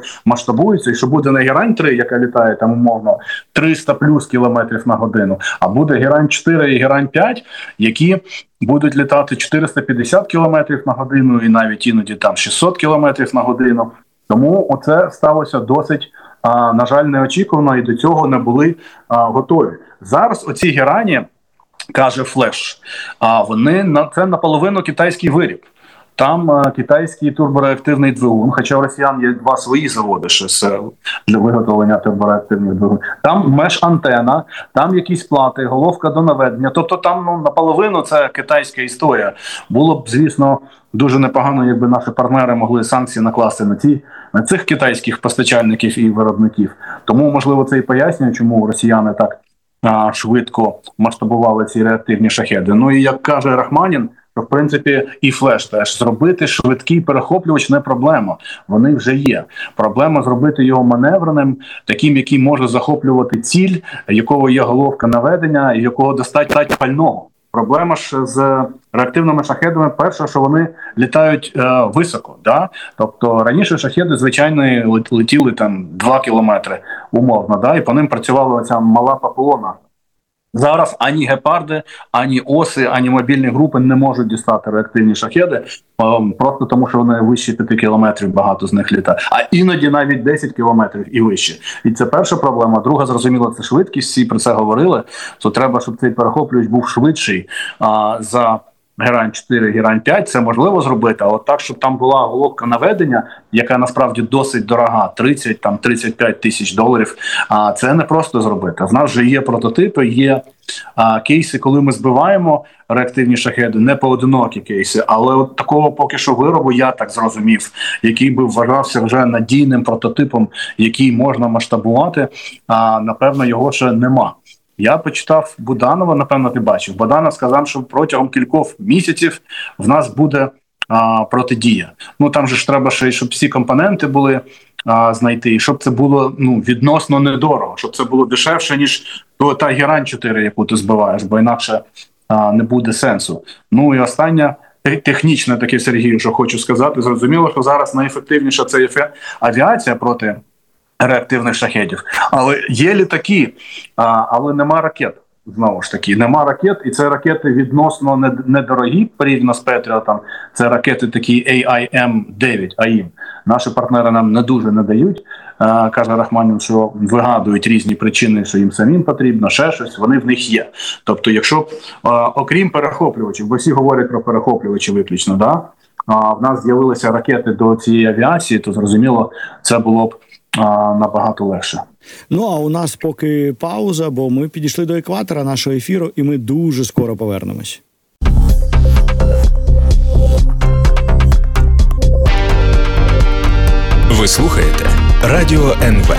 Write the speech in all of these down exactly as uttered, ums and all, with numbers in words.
масштабується, і що буде не Герань три, яка літає там умовно триста плюс кілометрів на годину, а буде Герань чотири і Герань п'ять, які будуть літати чотириста п'ятдесят кілометрів на годину і навіть іноді там шістсот кілометрів на годину. Тому оце сталося досить, а, на жаль, неочікувано, і до цього не були а, готові. Зараз оці Герані, каже Флеш, а вони на це наполовину китайський виріб. Там а, китайський турбореактивний двигун, хоча у росіян є два свої заводи ще з, для виготовлення турбореактивних двигунів. Там меш-антена, там якісь плати, головка до наведення. Тобто там ну, наполовину це китайська історія. Було б, звісно, дуже непогано, якби наші партнери могли санкції накласти на ці, на цих китайських постачальників і виробників. Тому, можливо, це і пояснює, чому росіяни так а, швидко масштабували ці реактивні шахеди. Ну і як каже Рахманін, що, в принципі, і Флеш теж, зробити швидкий перехоплювач не проблема. Вони вже є. Проблема зробити його маневреним, таким, який може захоплювати ціль, якого є головка наведення, і якого достатньо пального. Проблема ж з реактивними шахедами, перше, що вони літають е, високо. Да? Тобто раніше шахеди, звичайно, летіли там два кілометри умовно, да? І по ним працювала оця мала ППО. Зараз ані гепарди, ані оси, ані мобільні групи не можуть дістати реактивні шахеди, просто тому що вони вище п'яти кілометрів, багато з них літає. А іноді навіть десять кілометрів і вище. І це перша проблема. Друга, зрозуміло, це швидкість, всі про це говорили, то треба, щоб цей перехоплювач був швидший а, за Герань чотири, Герань п'ять, це можливо зробити, а от так, щоб там була головка наведення, яка насправді досить дорога, тридцять, там, тридцять п'ять тисяч доларів, а це не просто зробити. В нас вже є прототипи, є а, кейси, коли ми збиваємо реактивні шахеди, не поодинокі кейси, але от такого поки що виробу, я так зрозумів, який би вважався вже надійним прототипом, який можна масштабувати, а напевно його ще нема. Я почитав Буданова, напевно, ти бачив. Буданов сказав, що протягом кількох місяців в нас буде а, протидія. Ну там же ж треба ще, щоб всі компоненти були а, знайти, і щоб це було ну, відносно недорого, щоб це було дешевше, ніж то, та Герань чотири, яку ти збиваєш, бо інакше а, не буде сенсу. Ну і останнє, технічне таке, Сергію, що хочу сказати, зрозуміло, що зараз найефективніша це авіація проти реактивних шахедів. Але є літаки, а, але нема ракет. Знову ж таки, нема ракет, і це ракети відносно недорогі, порівняно з Петріотом. Це ракети такі ей ай ем дев'ять, ей ай ем. Наші партнери нам не дуже не дають. А, каже Рахманін, що вигадують різні причини, що їм самим потрібно, ще щось, вони в них є. Тобто, якщо, а, окрім перехоплювачів, бо всі говорять про перехоплювачі виключно, да? А в нас з'явилися ракети до цієї авіації, то, зрозуміло, це було б А, набагато легше. Ну, а у нас поки пауза, бо ми підійшли до екватора нашого ефіру, і ми дуже скоро повернемось. Ви слухаєте Радіо ен ве.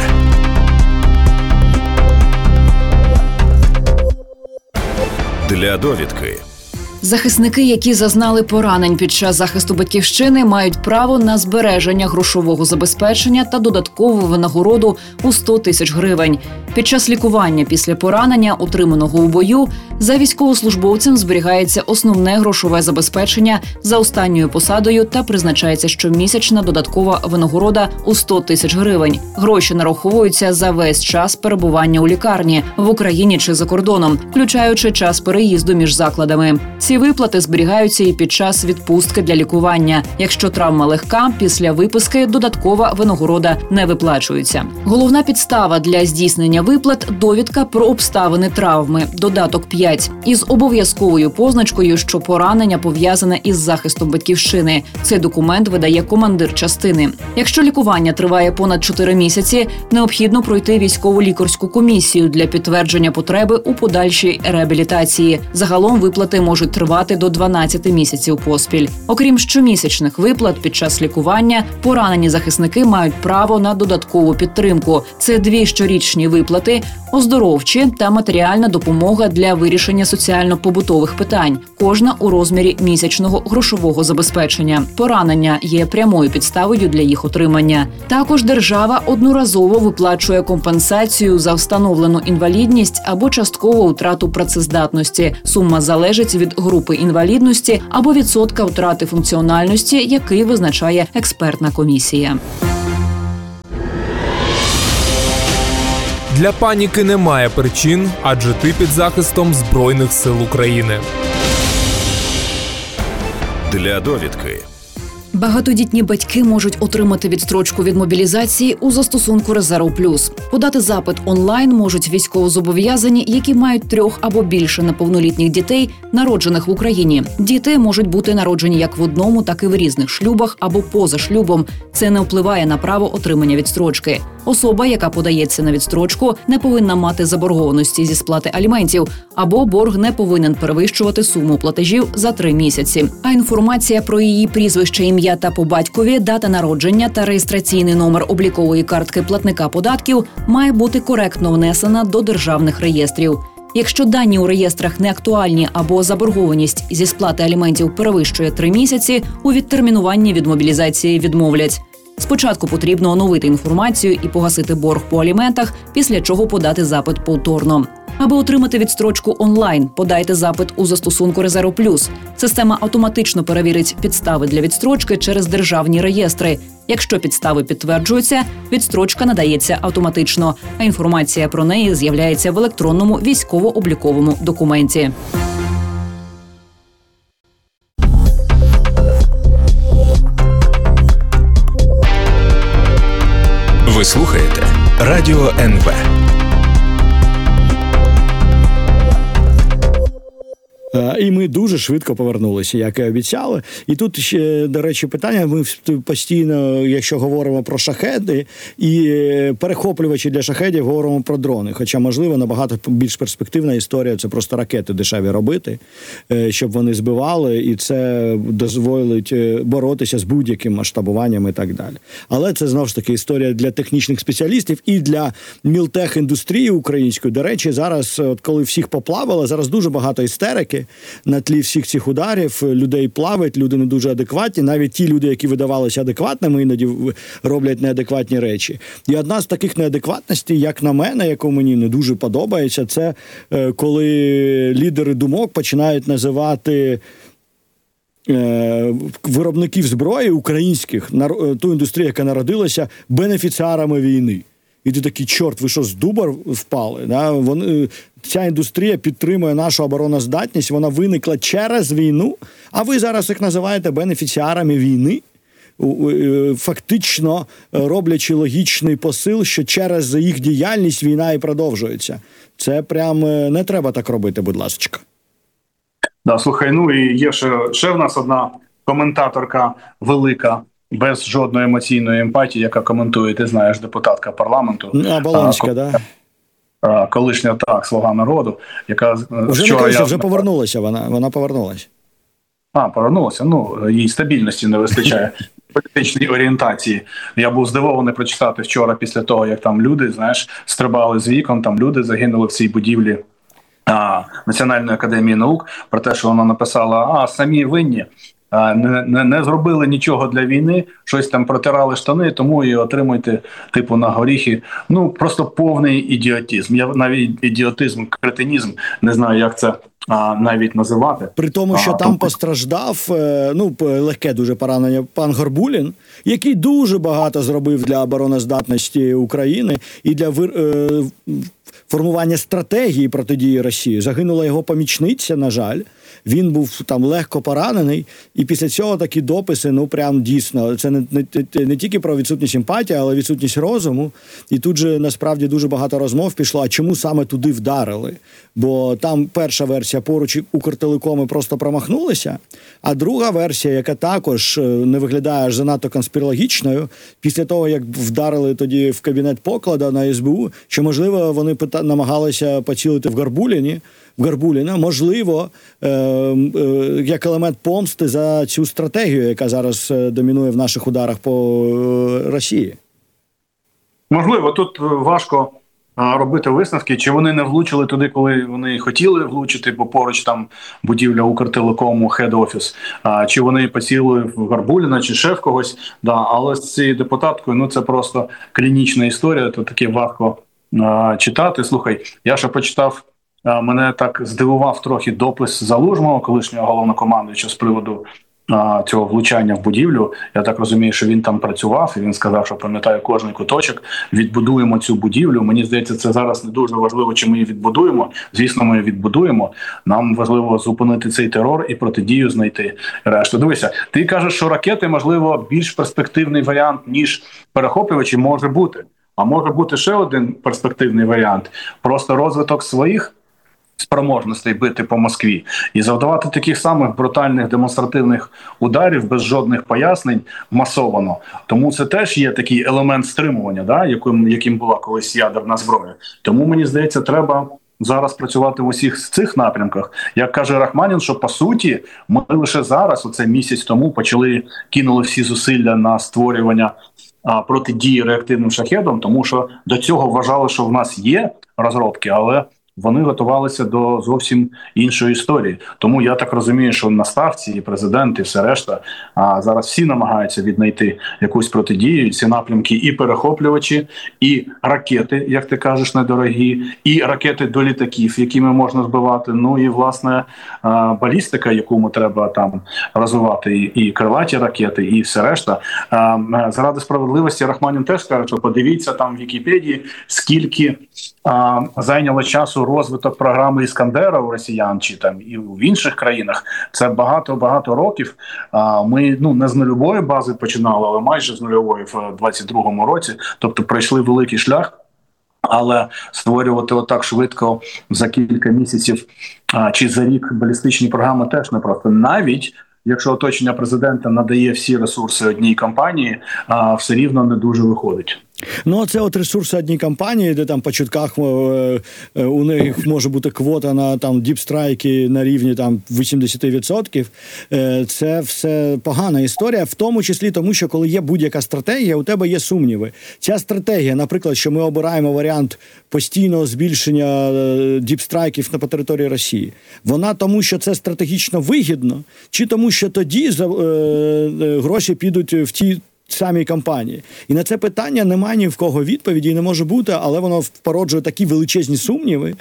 Для довідки. Захисники, які зазнали поранень під час захисту батьківщини, мають право на збереження грошового забезпечення та додаткову винагороду у сто тисяч гривень. Під час лікування після поранення, отриманого у бою, за військовослужбовцем зберігається основне грошове забезпечення за останньою посадою та призначається щомісячна додаткова винагорода у сто тисяч гривень. Гроші нараховуються за весь час перебування у лікарні, в Україні чи за кордоном, включаючи час переїзду між закладами. Ці виплати зберігаються і під час відпустки для лікування. Якщо травма легка, після виписки додаткова винагорода не виплачується. Головна підстава для здійснення виплат – довідка про обставини травми, додаток п'ять, із обов'язковою позначкою, що поранення пов'язане із захистом батьківщини. Цей документ видає командир частини. Якщо лікування триває понад чотири місяці, необхідно пройти військово-лікарську комісію для підтвердження потреби у подальшій реабілітації. Загалом виплати можуть тривати до дванадцяти місяців поспіль. Окрім щомісячних виплат під час лікування, поранені захисники мають право на додаткову підтримку. Це дві щорічні виплати, оздоровчі та матеріальна допомога для вирішення соціально-побутових питань, кожна у розмірі місячного грошового забезпечення. Поранення є прямою підставою для їх отримання. Також держава одноразово виплачує компенсацію за встановлену інвалідність або часткову втрату працездатності. Сума залежить від групи інвалідності або відсотка втрати функціональності, який визначає експертна комісія. Для паніки немає причин, адже ти під захистом Збройних сил України. Для довідки. Багатодітні батьки можуть отримати відстрочку від мобілізації у застосунку «Резерв Плюс». Подати запит онлайн можуть військовозобов'язані, які мають трьох або більше неповнолітніх дітей, народжених в Україні. Діти можуть бути народжені як в одному, так і в різних шлюбах або поза шлюбом. Це не впливає на право отримання відстрочки. Особа, яка подається на відстрочку, не повинна мати заборгованості зі сплати аліментів, або борг не повинен перевищувати суму платежів за три місяці. А інформація про її прізвище, ім'я та по батькові, дата народження та реєстраційний номер облікової картки платника податків має бути коректно внесена до державних реєстрів. Якщо дані у реєстрах не актуальні або заборгованість зі сплати аліментів перевищує три місяці, у відтермінуванні від мобілізації відмовлять. Спочатку потрібно оновити інформацію і погасити борг по аліментах, після чого подати запит повторно. Аби отримати відстрочку онлайн, подайте запит у застосунку «Резерв Плюс». Система автоматично перевірить підстави для відстрочки через державні реєстри. Якщо підстави підтверджуються, відстрочка надається автоматично, а інформація про неї з'являється в електронному військово-обліковому документі. Ви слухаєте Радіо ен ве. І ми дуже швидко повернулися, як і обіцяли. І тут ще, до речі, питання, ми постійно, якщо говоримо про шахеди і перехоплювачі для шахедів, говоримо про дрони. Хоча, можливо, набагато більш перспективна історія – це просто ракети дешеві робити, щоб вони збивали, і це дозволить боротися з будь-яким масштабуванням і так далі. Але це, знову ж таки, історія для технічних спеціалістів і для мілтех-індустрії української. До речі, зараз, от коли всіх поплавало, зараз дуже багато істерики на тлі всіх цих ударів, людей плавають, люди не дуже адекватні, навіть ті люди, які видавалися адекватними, іноді роблять неадекватні речі. І одна з таких неадекватностей, як на мене, яку мені не дуже подобається, це коли лідери думок починають називати виробників зброї українських, ту індустрію, яка народилася, бенефіціарами війни. І ти такий, чорт, ви що, з дуба впали? Да? Вони, ця індустрія підтримує нашу обороноздатність, вона виникла через війну, а ви зараз їх називаєте бенефіціарами війни, фактично роблячи логічний посил, що через їх діяльність війна і продовжується. Це прям не треба так робити, будь ласка. Да, слухай, ну і є ще, ще в нас одна коментаторка велика, без жодної емоційної емпатії, яка коментує, ти знаєш, депутатка парламенту. А, Болонська, так? Да? Колишня, так, «Слуга народу», яка вже вчора... Не колишня, я... вже повернулася вона, вона повернулася. А, повернулася, ну, їй стабільності не вистачає. Політичній орієнтації. Я був здивований прочитати вчора після того, як там люди, знаєш, стрибали з вікон, там люди загинули в цій будівлі а, Національної академії наук, про те, що вона написала, а, самі винні. Не, не, не зробили нічого для війни, щось там протирали штани, тому і отримуйте, типу, на горіхи. Ну, просто повний ідіотизм. Я навіть ідіотизм, кретинізм, не знаю, як це а, навіть називати. При тому, що а, там то... постраждав, ну, легке дуже поранення пан Горбулін, який дуже багато зробив для обороноздатності України і для вир... формування стратегії протидії Росії. Загинула його помічниця, на жаль. Він був там легко поранений, і після цього такі дописи, ну прям дійсно, це не, не, не тільки про відсутність емпатії, але відсутність розуму. І тут же насправді дуже багато розмов пішло, а чому саме туди вдарили? Бо там перша версія, поруч Укртелекоми просто промахнулися, а друга версія, яка також не виглядає аж занадто конспірологічною, після того, як вдарили тоді в кабінет Поклада на ес бе у, що, можливо, вони пита- намагалися поцілити в Горбуліні, в Горбуліна, можливо, е, е, як елемент помсти за цю стратегію, яка зараз домінує в наших ударах по е, Росії. Можливо, тут важко а, робити висновки, чи вони не влучили туди, коли вони хотіли влучити, бо поруч там будівля Укртелекому, хед-офіс, а, чи вони поцілили в Горбуліна, чи ще в когось. Да, але з цією депутаткою, ну це просто клінічна історія, то таке важко а, читати. Слухай, я ще почитав, мене так здивував трохи допис Залужного, колишнього головнокомандуючого, з приводу цього влучання в будівлю. Я так розумію, що він там працював, і він сказав, що пам'ятає кожний куточок. Відбудуємо цю будівлю. Мені здається, це зараз не дуже важливо, чи ми її відбудуємо. Звісно, ми її відбудуємо. Нам важливо зупинити цей терор і протидію знайти решту. Дивися, ти кажеш, що ракети, можливо, більш перспективний варіант, ніж перехоплювачі, може бути. А може бути ще один перспективний варіант. Просто розвиток своїх спроможностей бити по Москві і завдавати таких самих брутальних демонстративних ударів без жодних пояснень масовано. Тому це теж є такий елемент стримування, да, яким, яким була колись ядерна зброя. Тому, мені здається, треба зараз працювати в усіх цих напрямках. Як каже Рахманін, що по суті ми лише зараз, оце місяць тому, почали, кинули всі зусилля на створювання а, протидії реактивним шахедам, тому що до цього вважали, що в нас є розробки, але вони готувалися до зовсім іншої історії. Тому я так розумію, що на ставці і президент, і все решта, а зараз всі намагаються віднайти якусь протидію. Ці напрямки і перехоплювачі, і ракети, як ти кажеш, недорогі, і ракети до літаків, якими можна збивати, ну і, власне, балістика, яку ми треба там розвивати, і крилаті ракети, і все решта. Заради справедливості Рахманін теж каже, що подивіться там в Вікіпедії, скільки зайняло часу розвиток програми «Іскандера» у росіян чи там і в інших країнах. Це багато-багато років. Ми ну не з нульової бази починали, але майже з нульової в двадцять другому році. Тобто пройшли великий шлях. Але створювати отак швидко за кілька місяців чи за рік балістичні програми теж не просто. Навіть якщо оточення президента надає всі ресурси одній компанії, все рівно не дуже виходить. Ну, це от ресурси одній компанії, де там по чутках е, е, у них може бути квота на там діпстрайки на рівні там вісімдесят відсотків. Е, це все погана історія, в тому числі тому, що коли є будь-яка стратегія, у тебе є сумніви. Ця стратегія, наприклад, що ми обираємо варіант постійного збільшення е, діпстрайків на по території Росії, вона тому, що це стратегічно вигідно, чи тому, що тоді е, е, гроші підуть в ті самій кампанії. І на це питання немає ні в кого відповіді, і не може бути, але воно породжує такі величезні сумніви,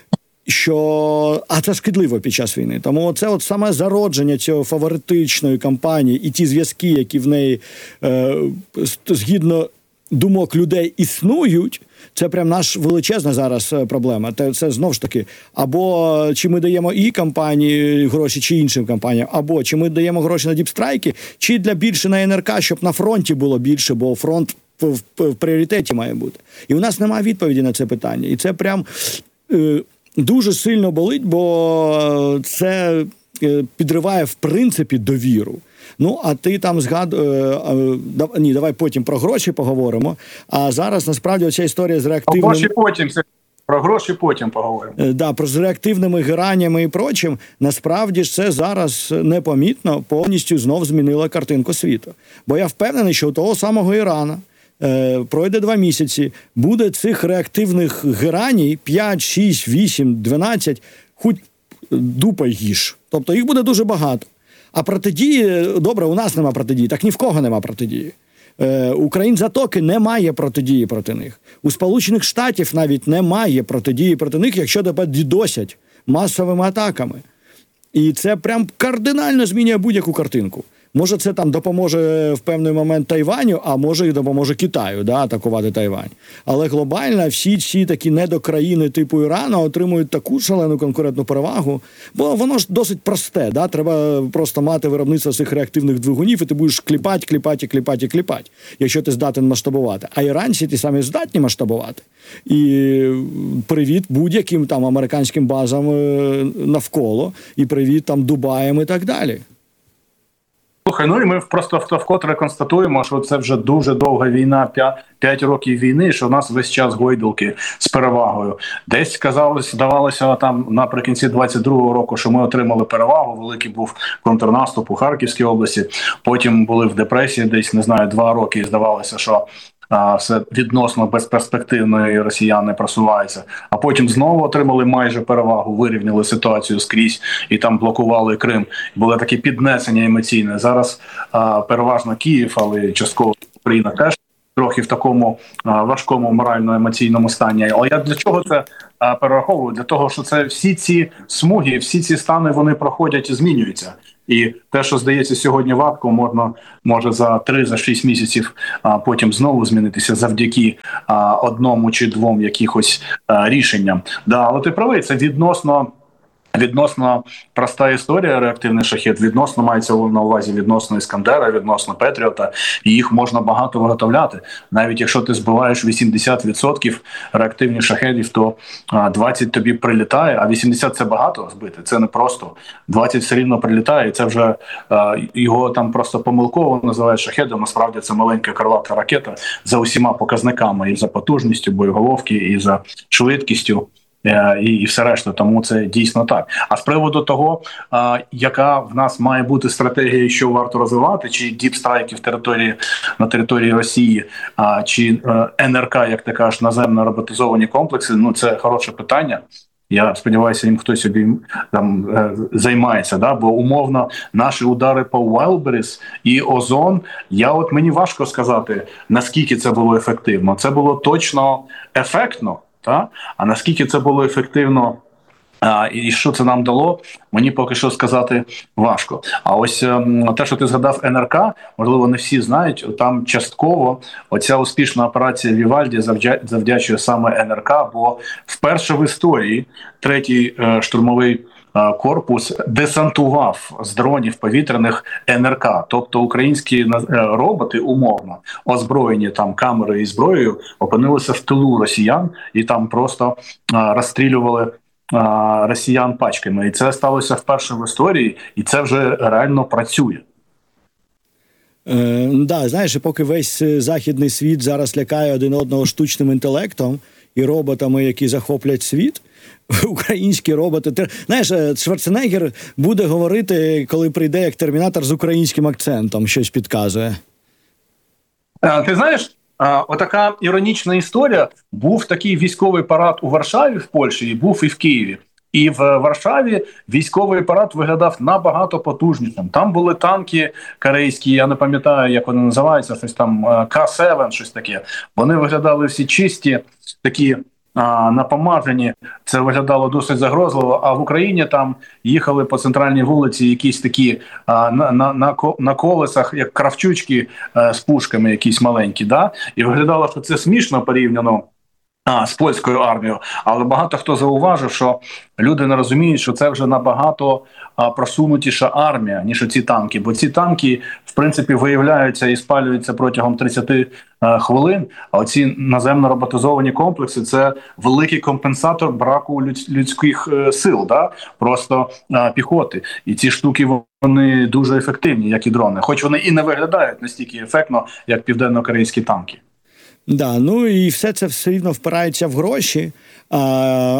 що... А це шкідливо під час війни. Тому це от саме зародження цього фаворитичної кампанії і ті зв'язки, які в неї е, згідно думок людей існують, це прям наш величезна зараз проблема. Це, це знову ж таки, або чи ми даємо і компанії гроші, чи іншим компаніям, або чи ми даємо гроші на діпстрайки, чи для більше на ен ер ка, щоб на фронті було більше, бо фронт в, в, в пріоритеті має бути. І у нас немає відповіді на це питання. І це прям е, дуже сильно болить, бо це е, підриває в принципі довіру. Ну, а ти там згадуєш... Ні, давай потім про гроші поговоримо. А зараз, насправді, оця історія з реактивним... Про гроші потім, про гроші потім поговоримо. Да, про з реактивними гираннями і прочим. Насправді ж це зараз непомітно повністю знов змінило картинку світу. Бо я впевнений, що у того самого Ірана е, пройде два місяці, буде цих реактивних гираній п'ять, шість, вісім, дванадцять, хоч дупа їж. Тобто їх буде дуже багато. А протидії, добре, у нас нема протидії, так ні в кого нема протидії. Е, Укрзатоки немає протидії проти них. У Сполучених Штатів навіть немає протидії проти них, якщо тебе дідосять масовими атаками. І це прям кардинально змінює будь-яку картинку. Може, це там допоможе в певний момент Тайваню, а може і допоможе Китаю, да, атакувати Тайвань. Але глобально всі ці такі недокраїни типу Ірану отримують таку шалену конкурентну перевагу, бо воно ж досить просте. Да? Треба просто мати виробництво цих реактивних двигунів, і ти будеш кліпати, кліпати, кліпати, кліпати, якщо ти здатен масштабувати. А іранці ті самі здатні масштабувати. І привіт будь-яким там американським базам навколо, і привіт там Дубаям і так далі. Слухай, ну і ми просто вкотре констатуємо, що це вже дуже довга війна, п'ять років війни, що в нас весь час гойдалки з перевагою. Десь казалось, здавалося там наприкінці двадцять другого року, що ми отримали перевагу, великий був контрнаступ у Харківській області, потім були в депресії десь, не знаю, два роки, і здавалося, що а, все відносно безперспективно і росіяни просуваються. А потім знову отримали майже перевагу, вирівняли ситуацію скрізь і там блокували Крим. Було таке піднесення емоційне. Зараз а, переважно Київ, але частково Україна теж трохи в такому а, важкому морально-емоційному стані. Але я для чого це а, перераховую? Для того, що це всі ці смуги, всі ці стани, вони проходять і змінюються. І те, що здається сьогодні важко, можна може за три, за шість місяців а, потім знову змінитися завдяки а, одному чи двом якихось а, рішенням. Да, але ти правий, це відносно. Відносно проста історія, реактивний шахет, відносно мається на увазі відносно Іскандера, відносно Петріота, і їх можна багато виготовляти. Навіть якщо ти збиваєш вісімдесят відсотків реактивних шахедів, то двадцять тобі прилітає, а вісімдесят – це багато збити, це не просто. двадцять все рівно прилітає, і це вже його там просто помилково називають шахедом, насправді це маленька крилата ракета за усіма показниками, і за потужністю боєголовки, і за швидкістю. І, і все решта, тому це дійсно так. А з приводу того, а, яка в нас має бути стратегія, що варто розвивати, чи діпстрайки в території на території Росії, а, чи а, ен ер ка, як ти кажеш, наземно роботизовані комплекси, ну це хороше питання. Я сподіваюся, їм хтось собі там е, займається, да? Бо умовно наші удари по Wildberries і Озон, я от мені важко сказати, наскільки це було ефективно. Це було точно ефектно. Та? А наскільки це було ефективно а, і що це нам дало, мені поки що сказати важко. А ось ем, те, що ти згадав ен ер ка, можливо, не всі знають, там частково оця успішна операція Вівальді завдя... завдячує саме ен ер ка, бо вперше в історії третій е, штурмовий корпус десантував з дронів повітряних ен ер ка, тобто українські роботи умовно озброєні там камерою і зброєю опинилися в тилу росіян і там просто а, розстрілювали а, росіян пачками. І це сталося вперше в історії, і це вже реально працює. Е, да, знаєш, поки весь західний світ зараз лякає один одного штучним інтелектом і роботами, які захоплять світ, українські роботи. Ти, знаєш, Шварценеггер буде говорити, коли прийде як термінатор з українським акцентом, щось підказує. Ти знаєш, отака іронічна історія. Був такий військовий парад у Варшаві в Польщі, і був і в Києві. І в Варшаві військовий парад виглядав набагато потужнішим. Там були танки корейські, я не пам'ятаю, як вони називаються, щось там ка сім, щось таке. Вони виглядали всі чисті, такі а, напомажені. Це виглядало досить загрозливо. А в Україні там їхали по центральній вулиці якісь такі а, на, на, на, на колесах, як кравчучки а, з пушками якісь маленькі. Да? І виглядало, що це смішно порівняно А, з польською армією, але багато хто зауважив, що люди не розуміють, що це вже набагато а, просунутіша армія, ніж ці танки. Бо ці танки, в принципі, виявляються і спалюються протягом тридцять а, хвилин, а оці наземно роботизовані комплекси – це великий компенсатор браку людсь- людських е, сил, да? Просто а, піхоти. І ці штуки, вони дуже ефективні, як і дрони. Хоч вони і не виглядають настільки ефектно, як південно-корейські танки. Да, ну і все це все рівно впирається в гроші а,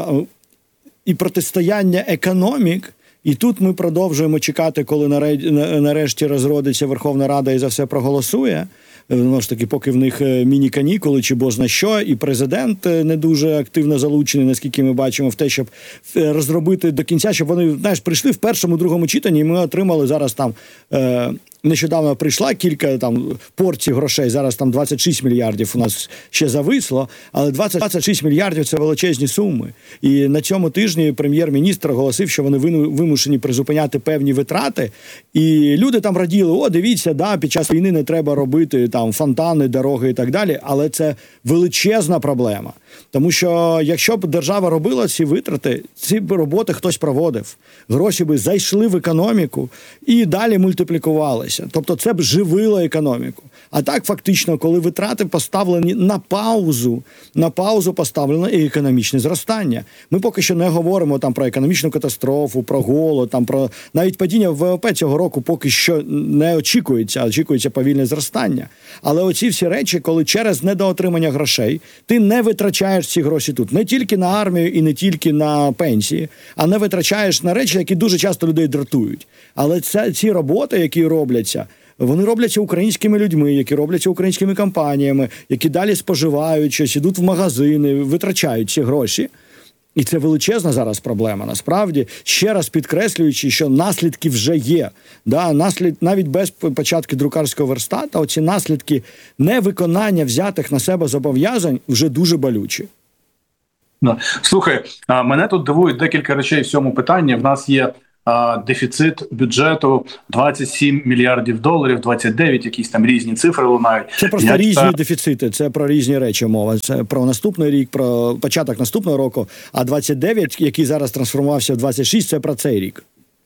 і протистояння економік. І тут ми продовжуємо чекати, коли нарешті розродиться Верховна Рада і за все проголосує. Знову ж таки, поки в них міні-канікули чи бозна що, і президент не дуже активно залучений, наскільки ми бачимо, в те, щоб розробити до кінця, щоб вони, знаєш, прийшли в першому, другому читанні, і ми отримали зараз там, е, нещодавно прийшла кілька там порцій грошей, зараз там двадцять шість мільярдів у нас ще зависло, але двадцять шість мільярдів – це величезні суми. І на цьому тижні прем'єр-міністр оголосив, що вони вимушені призупиняти певні витрати, і люди там раділи, о, дивіться, да, під час війни не треба робити там фонтани, дороги і так далі, але це величезна проблема. Тому що якщо б держава робила ці витрати, ці б роботи хтось проводив. Гроші би зайшли в економіку і далі мультиплікувалися. Тобто це б живило економіку. А так фактично, коли витрати поставлені на паузу, на паузу поставлено і економічне зростання. Ми поки що не говоримо там про економічну катастрофу, про голод, там про навіть падіння ВВП цього року поки що не очікується, а очікується повільне зростання. Але оці всі речі, коли через недоотримання грошей ти не витрачаєш ці гроші тут, не тільки на армію і не тільки на пенсії, а не витрачаєш на речі, які дуже часто людей дратують. Але це, ці роботи, які робляться, вони робляться українськими людьми, які робляться українськими компаніями, які далі споживають щось, ідуть в магазини, витрачають ці гроші. І це величезна зараз проблема, насправді, ще раз підкреслюючи, що наслідки вже є. Да, наслід, навіть без початку друкарського верстата, оці наслідки невиконання взятих на себе зобов'язань вже дуже болючі. Слухай, мене тут дивують декілька речей в цьому питанні. В нас є а, дефіцит бюджету двадцять сім мільярдів доларів, двадцять дев'ять, якісь там різні цифри лунають. Це просто Я різні читаю... дефіцити, це про різні речі мова. Це про наступний рік, про початок наступного року, а двадцять дев'ять, який зараз трансформувався в двадцять шість, це про цей рік.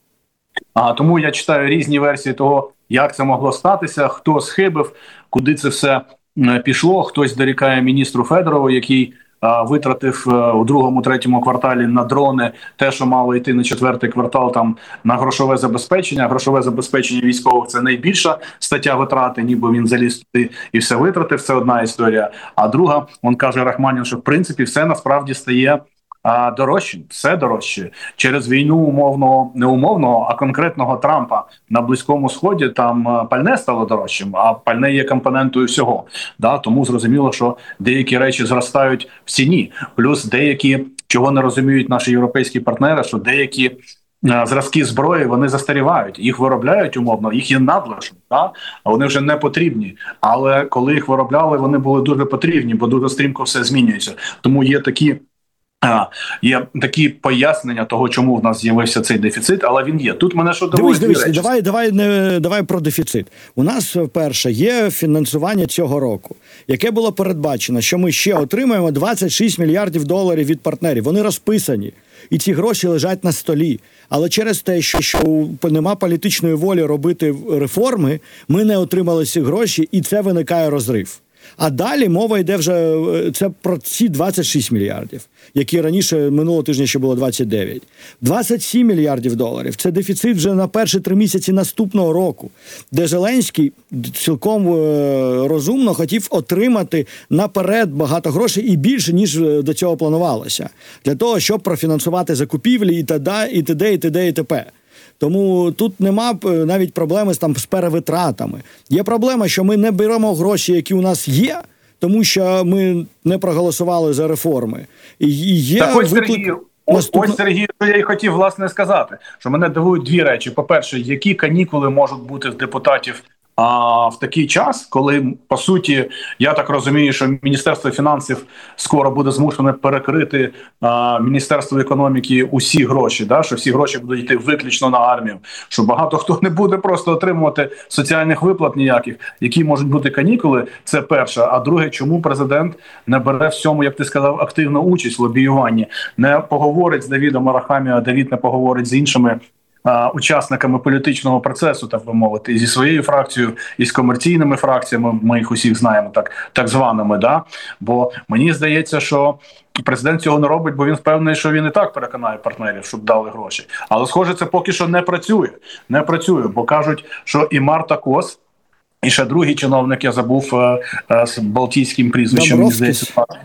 А, тому я читаю різні версії того, як це могло статися, хто схибив, куди це все пішло. Хтось дорікає міністру Федорову, який а, витратив а, у другому-третьому кварталі на дрони те, що мало йти на четвертий квартал там на грошове забезпечення. Грошове забезпечення військових – це найбільша стаття витрати, ніби він заліз туди і все витратив. Це одна історія. А друга, він каже, Рахманін, що в принципі все насправді стає А дорожче, все дорожче. Через війну умовного, не умовного, а конкретного Трампа на Близькому Сході там пальне стало дорожчим, а пальне є компонентою всього. Да? Тому зрозуміло, що деякі речі зростають в ціні. Плюс деякі, чого не розуміють наші європейські партнери, що деякі а, зразки зброї, вони застарівають. Їх виробляють умовно, їх є надлишок, да? А вони вже не потрібні. Але коли їх виробляли, вони були дуже потрібні, бо дуже стрімко все змінюється. Тому є такі А, є такі пояснення того, чому в нас з'явився цей дефіцит, але він є. Тут мене що дивись, дивись, давай, давай, не, давай про дефіцит. У нас, перше, є фінансування цього року, яке було передбачено, що ми ще отримаємо двадцять шість мільярдів доларів від партнерів. Вони розписані, і ці гроші лежать на столі. Але через те, що, що нема політичної волі робити реформи, ми не отримали ці гроші, і це виникає розрив. А далі мова йде вже це про ці двадцять шість мільярдів, які раніше минулого тижня ще було двадцять дев'ять. двадцять сім мільярдів доларів – це дефіцит вже на перші три місяці наступного року, де Зеленський цілком розумно хотів отримати наперед багато грошей і більше, ніж до цього планувалося, для того, щоб профінансувати закупівлі і т.д. і т.д. і т.д. і т.п. Тому тут нема навіть проблеми з, там, з перевитратами. Є проблема, що ми не беремо гроші, які у нас є, тому що ми не проголосували за реформи. І є так, ось, виклик... Сергій, Наступно... ось, Сергій, що я і хотів, власне, сказати, що мене дивують дві речі. По-перше, які канікули можуть бути в депутатів а в такий час, коли, по суті, я так розумію, що Міністерство фінансів скоро буде змушене перекрити а, Міністерство економіки усі гроші, да? Що всі гроші будуть йти виключно на армію, що багато хто не буде просто отримувати соціальних виплат ніяких, які можуть бути канікули, це перше. А друге, чому президент не бере в цьому, як ти сказав, активну участь в лобіюванні, не поговорить з Давідом Арахамією, а Давід не поговорить з іншими учасниками політичного процесу, так би мовити, і зі своєю фракцією, і з комерційними фракціями, ми їх усіх знаємо, так, так званими, да? Бо мені здається, що президент цього не робить, бо він впевнений, що він і так переконає партнерів, щоб дали гроші. Але, схоже, це поки що не працює. Не працює, бо кажуть, що і Марта Кос, і ще другий чиновник, я забув е, е, з балтійським прізвищем, мені здається,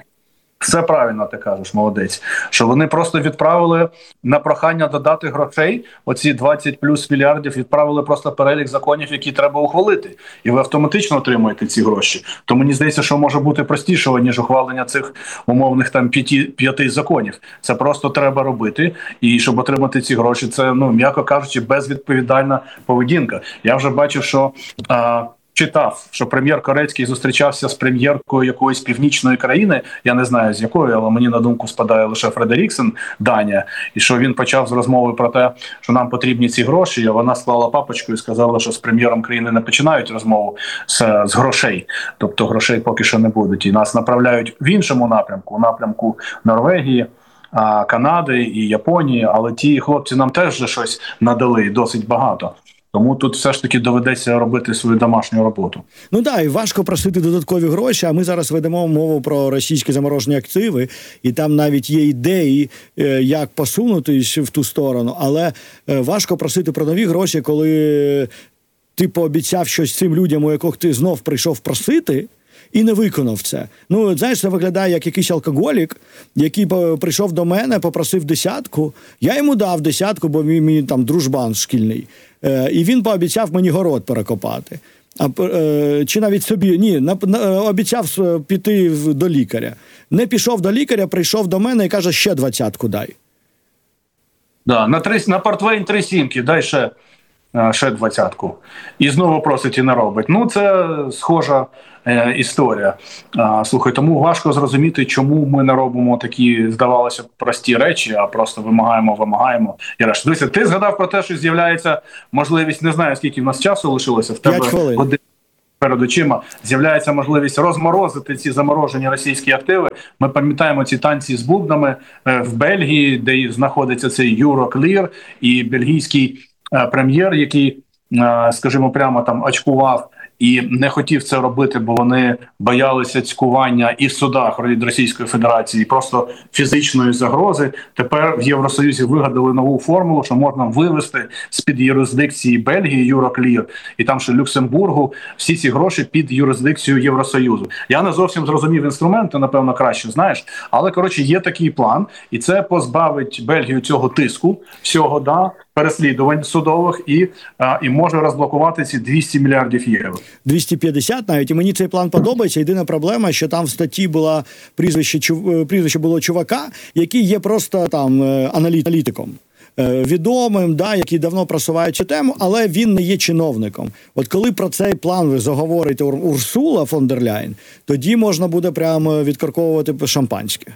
все правильно ти кажеш, молодець. Що вони просто відправили на прохання додати грошей, оці двадцять плюс мільярдів, відправили просто перелік законів, які треба ухвалити. І ви автоматично отримуєте ці гроші. То мені здається, що може бути простішого, ніж ухвалення цих умовних там п'яти, п'яти законів. Це просто треба робити. І щоб отримати ці гроші, це, ну, м'яко кажучи, безвідповідальна поведінка. Я вже бачив, що... А, читав, що прем'єр Корецький зустрічався з прем'єркою якоїсь північної країни, я не знаю з якої, але мені на думку спадає лише Фредеріксен, Данія, і що він почав з розмови про те, що нам потрібні ці гроші, а вона склала папочку і сказала, що з прем'єром країни не починають розмову з, з грошей, тобто грошей поки що не будуть, і нас направляють в іншому напрямку, у напрямку Норвегії, Канади і Японії, але ті хлопці нам теж вже щось надали, досить багато. Тому тут все ж таки доведеться робити свою домашню роботу. Ну так, і важко просити додаткові гроші, а ми зараз ведемо мову про російські заморожені активи, і там навіть є ідеї, як посунутись в ту сторону, але важко просити про нові гроші, коли ти пообіцяв щось цим людям, у яких ти знов прийшов просити, і не виконав це. Ну, знаєш, це виглядає як якийсь алкоголік, який прийшов до мене, попросив десятку. Я йому дав десятку, бо мій, мій там дружбан шкільний. Е, і він пообіцяв мені город перекопати. А, е, чи навіть собі, ні, на, на, обіцяв піти до лікаря. Не пішов до лікаря, прийшов до мене і каже, ще двадцятку дай. Да, на, три, на портвейн три сімки, дай ще, ще двадцятку. І знову просить і не робить. Ну, це схожа е, історія. А, слухай, тому важко зрозуміти, чому ми не робимо такі, здавалося б, прості речі, а просто вимагаємо, вимагаємо. І решта. Дивіться, ти згадав про те, що з'являється можливість, не знаю, скільки в нас часу лишилося, в тебе годин перед очима, з'являється можливість розморозити ці заморожені російські активи. Ми пам'ятаємо ці танці з бубнами в Бельгії, де знаходиться цей Юроклір, і бельгійський прем'єр, який, скажімо, прямо там очкував і не хотів це робити, бо вони боялися цькування і в судах від Російської Федерації, і просто фізичної загрози. Тепер в Євросоюзі вигадали нову формулу, що можна вивести з-під юрисдикції Бельгії Юроклір, і там ще Люксембургу, всі ці гроші під юрисдикцію Євросоюзу. Я не зовсім зрозумів інструменти, напевно, краще знаєш, але, коротше, є такий план, і це позбавить Бельгію цього тиску, всього, да, переслідувань судових, і, а, і може розблокувати ці двісті мільярдів євро. двісті п'ятдесят навіть, і мені цей план подобається. Єдина проблема, що там в статті була прізвище, прізвище було чувака, який є просто там аналітиком. Відомим, да, який давно просуває цю тему, але він не є чиновником. От коли про цей план заговорить Урсула фон дер Ляєн, тоді можна буде прямо відкорковувати шампанське.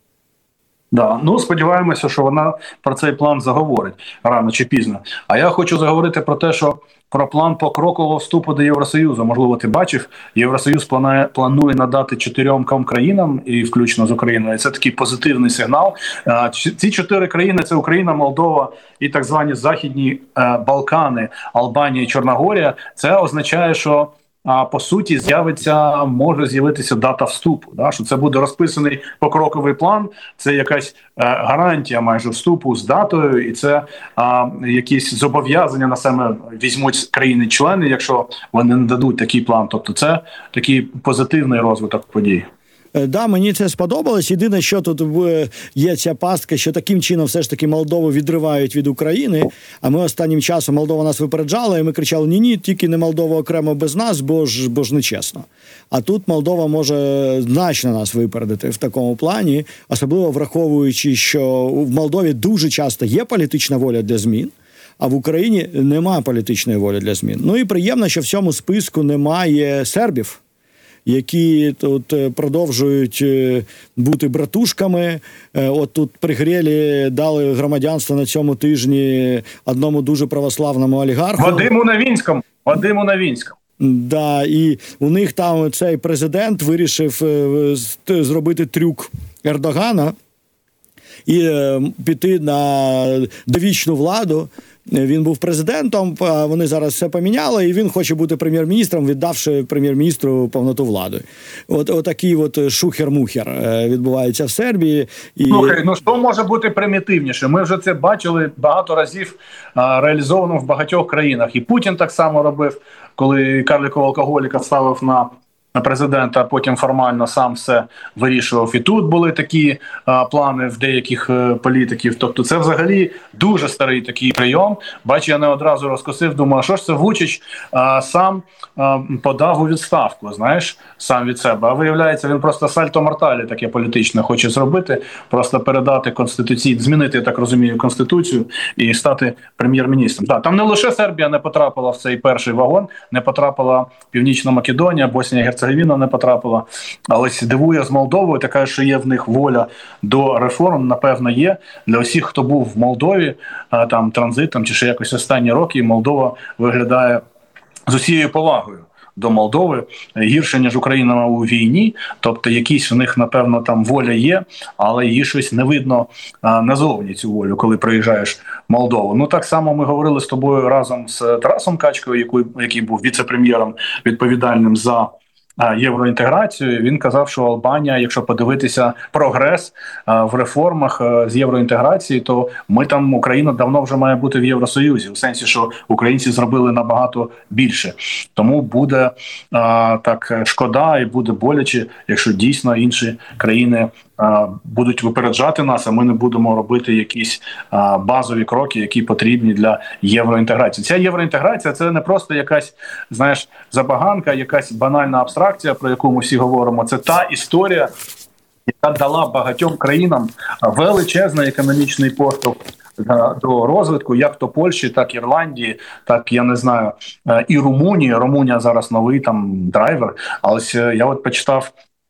Да, ну сподіваємося, що вона про цей план заговорить рано чи пізно. А я хочу заговорити про те, що про план покрокового вступу до Євросоюзу. Можливо, ти бачив, Євросоюз планує, планує надати чотирьом країнам, і включно з Україною. Це такий позитивний сигнал. Ці чотири країни – це Україна, Молдова і так звані Західні Балкани, Албанія і Чорногорія. Це означає, що а по суті з'явиться, може з'явитися дата вступу, да? Що це буде розписаний покроковий план, це якась е, гарантія майже вступу з датою, і це е, якісь зобов'язання на себе візьмуть країни-члени, якщо вони не дадуть такий план. Тобто це такий позитивний розвиток подій. Да, мені це сподобалось. Єдине, що тут є ця пастка, що таким чином все ж таки Молдову відривають від України, а ми останнім часом Молдова нас випереджала, і ми кричали, ні-ні, тільки не Молдова окремо без нас, бо ж, бо ж нечесно. А тут Молдова може значно нас випередити в такому плані, особливо враховуючи, що в Молдові дуже часто є політична воля для змін, а в Україні немає політичної волі для змін. Ну і приємно, що в цьому списку немає сербів, які тут продовжують бути братушками. От тут при Грєлі дали громадянство на цьому тижні одному дуже православному олігарху. Вадиму Новінському. Вадиму Новінському. Да, і у них там цей президент вирішив зробити трюк Ердогана і піти на довічну владу. Він був президентом, а вони зараз все поміняли, і він хоче бути прем'єр-міністром, віддавши прем'єр-міністру повноту влади. От, от такий от шухер-мухер відбувається в Сербії. І... Слухай, ну що може бути примітивніше? Ми вже це бачили багато разів а, реалізовано в багатьох країнах. І Путін так само робив, коли карликового алкоголіка ставив на на президента, а потім формально сам все вирішував. І тут були такі а, плани в деяких а, політиків. Тобто це взагалі дуже старий такий прийом. Бачу, я не одразу розкосив, думаю, що ж це Вучич а, сам а, подав у відставку, знаєш, сам від себе. А виявляється, він просто сальто-морталі таке політичне хоче зробити, просто передати конституції, змінити, я так розумію, конституцію і стати прем'єр-міністром. Так, там не лише Сербія не потрапила в цей перший вагон, не потрапила Північна Македонія, Боснія, Герцеговіна не потрапила. Але ось дивує з Молдовою, така, що є в них воля до реформ, напевно, є. Для усіх, хто був в Молдові, там транзитом чи ще якось останні роки, Молдова виглядає з усією повагою до Молдови, гірше, ніж Україна у війні, тобто якісь у них, напевно, там воля є, але її щось не видно а, назовні, цю волю, коли приїжджаєш в Молдову. Ну, так само ми говорили з тобою разом з Тарасом Качкою, який, який був віце-прем'єром, відповідальним за євроінтеграцію. Він казав, що Албанія, якщо подивитися прогрес в реформах з євроінтеграції, то ми там, Україна давно вже має бути в Євросоюзі, у сенсі, що українці зробили набагато більше. Тому буде а, так шкода і буде боляче, якщо дійсно інші країни а, будуть випереджати нас, а ми не будемо робити якісь а, базові кроки, які потрібні для євроінтеграції. Ця євроінтеграція – це не просто якась, знаєш, забаганка, якась банальна абстракція, про яку ми всі говоримо. Це та історія, яка дала багатьом країнам величезний економічний поштовх до розвитку, як то Польщі, так і Ірландії, так, я не знаю, і Румунії. Румунія зараз новий там драйвер. Але ось я от почитав,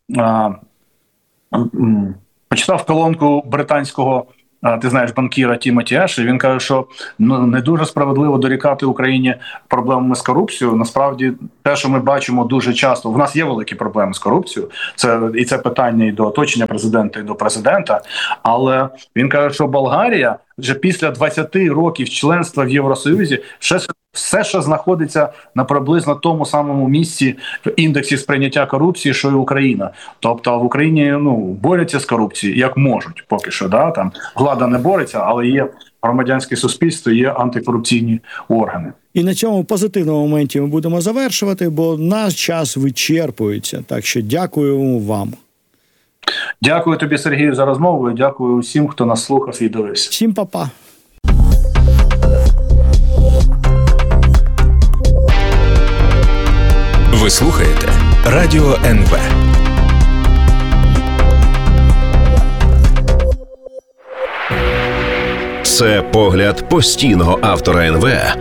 почитав колонку британського, ти знаєш, банкіра Тімоті Еші. Він каже, що ну, не дуже справедливо дорікати Україні проблемами з корупцією. Насправді, те, що ми бачимо дуже часто, в нас є великі проблеми з корупцією. Це і це питання і до оточення президента, і до президента. Але він каже, що Болгарія вже після двадцяти років членства в Євросоюзі ще все, що знаходиться на приблизно тому самому місці в індексі сприйняття корупції, що і Україна. Тобто в Україні ну борються з корупцією, як можуть поки що. Да? Там влада не бореться, але є громадянське суспільство, є антикорупційні органи. І на цьому позитивному моменті ми будемо завершувати, бо наш час вичерпується. Так що дякуємо вам. Дякую тобі, Сергію, за розмову. І дякую усім, хто нас слухав і дивився. Всім па-па. Ви слухаєте Радіо ен ве. Це погляд постійного автора ен ве